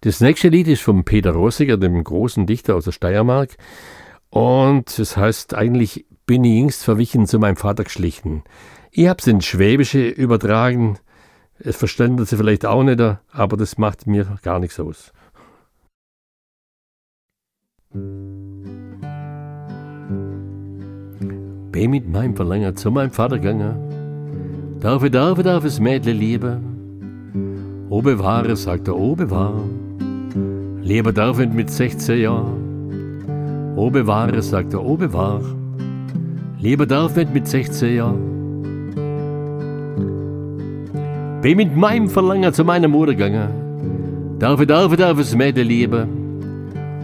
Das nächste Lied ist von Peter Rosiger, dem großen Dichter aus der Steiermark. Und es heißt eigentlich, bin ich jüngst verwichen zu meinem Vater geschlichen. Ich hab's ins Schwäbische übertragen. Es verstanden Sie vielleicht auch nicht, aber das macht mir gar nichts aus. Bin mit meinem Verlänger zu meinem Vater gegangen. Darf es Mädle lieben. O bewahre, sagt er, o bewahre. Lieber darf ich mit 16 Jahren. O bewahre, sagt er, o bewahre. Lieber darf ich mit 16 Jahren. Bin mit meinem Verlangen zu meiner Mutter gegangen. Darf es Mädel lieben.